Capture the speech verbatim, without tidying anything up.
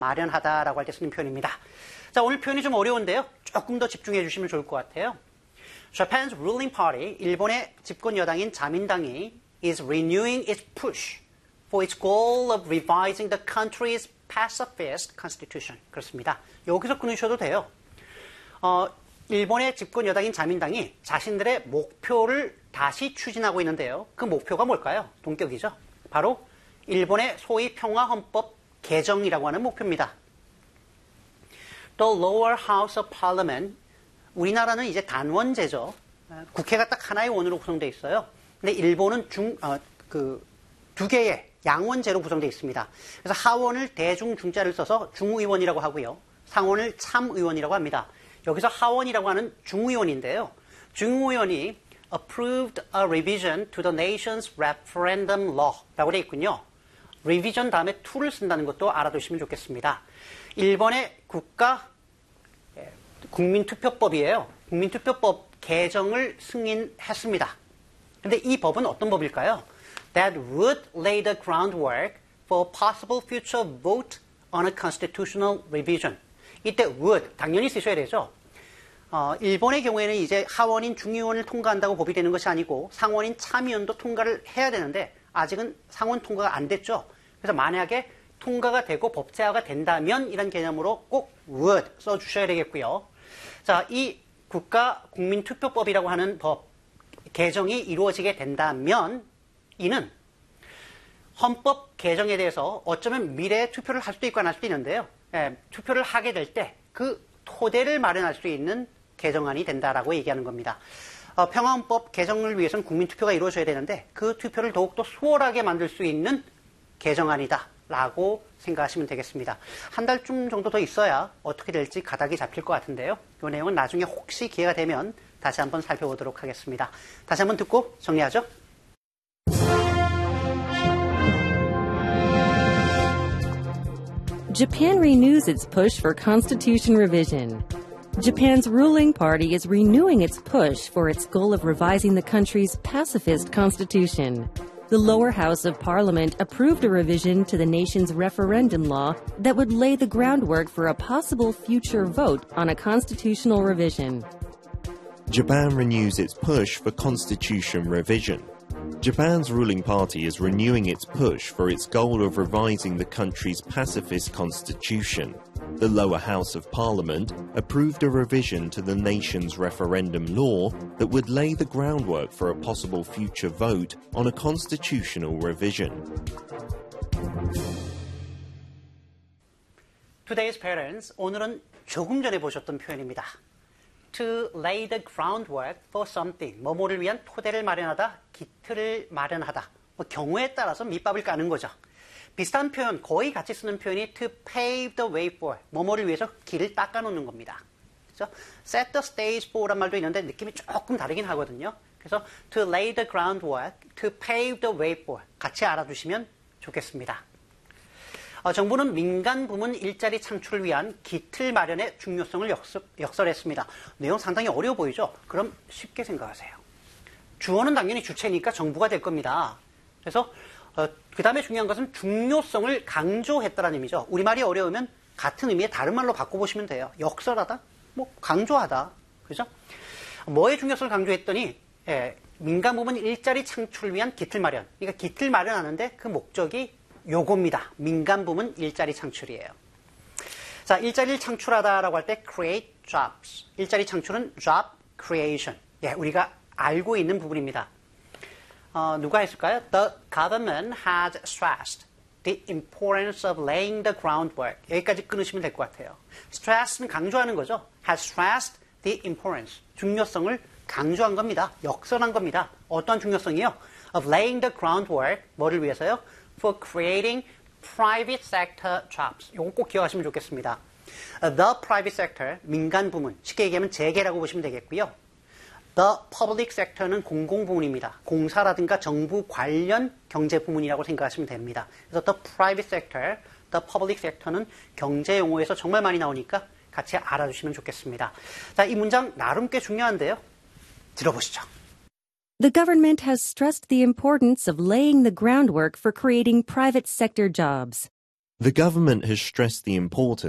마련하다라고 할 때 쓰는 표현입니다. 자, 오늘 표현이 좀 어려운데요. 조금 더 집중해 주시면 좋을 것 같아요. Japan's ruling party, 일본의 집권 여당인 자민당이 is renewing its push for its goal of revising the country's pacifist constitution. 그렇습니다. 여기서 끊으셔도 돼요. 어, 일본의 집권 여당인 자민당이 자신들의 목표를 다시 추진하고 있는데요. 그 목표가 뭘까요? 동격이죠. 바로 일본의 소위 평화헌법 개정이라고 하는 목표입니다. The lower house of parliament, 우리나라는 이제 단원제죠. 국회가 딱 하나의 원으로 구성되어 있어요. 근데 일본은 중, 어, 그, 두 개의 양원제로 구성되어 있습니다. 그래서 하원을 대중 중자를 써서 중의원이라고 하고요. 상원을 참의원이라고 합니다. 여기서 하원이라고 하는 중의원인데요. 중의원이 approved a revision to the nation's referendum law 라고 되어 있군요. revision 다음에 to를 쓴다는 것도 알아두시면 좋겠습니다. 일본의 국가 국민투표법이에요. 국민투표법 개정을 승인했습니다. 근데 이 법은 어떤 법일까요? That would lay the groundwork for possible future vote on a constitutional revision. 이때 would 당연히 쓰셔야 되죠. 어, 일본의 경우에는 이제 하원인 중의원을 통과한다고 법이 되는 것이 아니고 상원인 참의원도 통과를 해야 되는데 아직은 상원 통과가 안 됐죠. 그래서 만약에 통과가 되고 법제화가 된다면 이런 개념으로 꼭 would 써주셔야 되겠고요. 자, 이 국가 국민투표법이라고 하는 법 개정이 이루어지게 된다면 이는 헌법 개정에 대해서 어쩌면 미래에 투표를 할 수도 있고 안 할 수도 있는데요. 예, 투표를 하게 될 때 그 토대를 마련할 수 있는 개정안이 된다라고 얘기하는 겁니다. 어, 평화헌법 개정을 위해서는 국민투표가 이루어져야 되는데 그 투표를 더욱더 수월하게 만들 수 있는 개정안이다 라고 생각하시면 되겠습니다. 한 달쯤 정도 더 있어야 어떻게 될지 가닥이 잡힐 것 같은데요. 이 내용은 나중에 혹시 기회가 되면 다시 한번 살펴보도록 하겠습니다. 다시 한번 듣고 정리하죠. Japan renews its push for constitution revision. Japan's ruling party is renewing its push for its goal of revising the country's pacifist constitution. The lower house of parliament approved a revision to the nation's referendum law that would lay the groundwork for a possible future vote on a constitutional revision. Japan renews its push for constitution revision. Japan's ruling party is renewing its push for its goal of revising the country's pacifist constitution. The lower house of parliament approved a revision to the nation's referendum law that would lay the groundwork for a possible future vote on a constitutional revision. Today's parents, 오늘은 조금 전에 보셨던 표현입니다. To lay the groundwork for something, 뭐뭐를 위한 토대를 마련하다, 기틀을 마련하다. 뭐 경우에 따라서 밑밥을 까는 거죠. 비슷한 표현, 거의 같이 쓰는 표현이 to pave the way for, 뭐뭐를 위해서 길을 닦아놓는 겁니다. 그래서 set the stage for란 말도 있는데 느낌이 조금 다르긴 하거든요. 그래서 to lay the groundwork, to pave the way for 같이 알아두시면 좋겠습니다. 어, 정부는 민간 부문 일자리 창출을 위한 기틀 마련의 중요성을 역설, 역설했습니다. 내용 상당히 어려워 보이죠? 그럼 쉽게 생각하세요. 주어는 당연히 주체니까 정부가 될 겁니다. 그래서 어, 그 다음에 중요한 것은 중요성을 강조했다는 의미죠. 우리말이 어려우면 같은 의미의 다른 말로 바꿔보시면 돼요. 역설하다? 뭐 강조하다. 그죠? 뭐의 중요성을 강조했더니 예, 민간 부문 일자리 창출을 위한 기틀 마련. 그러니까 기틀 마련하는데 그 목적이 요겁니다. 민간 부문 일자리 창출이에요. 자, 일자리를 창출하다라고 할 때 create jobs. 일자리 창출은 job creation. 예, 우리가 알고 있는 부분입니다. 어, 누가 했을까요? The government has stressed the importance of laying the groundwork. 여기까지 끊으시면 될 것 같아요. stress는 강조하는 거죠. has stressed the importance. 중요성을 강조한 겁니다. 역설한 겁니다. 어떤 중요성이요? of laying the groundwork. 뭐를 위해서요? for creating private sector jobs. 이거 꼭 기억하시면 좋겠습니다. The private sector, 민간 부문. 쉽게 얘기하면 재계라고 보시면 되겠고요. The public sector는 공공부문입니다. 공사라든가 정부 관련 경제부문이라고 생각하시면 됩니다. 그래서 the private sector, the public sector는 경제 용어에서 정말 많이 나오니까 같이 알아주시면 좋겠습니다. 자, 이 문장 나름 꽤 중요한데요. 들어보시죠. The government has stressed the importance of laying the groundwork for creating private sector jobs. The government has stressed the importance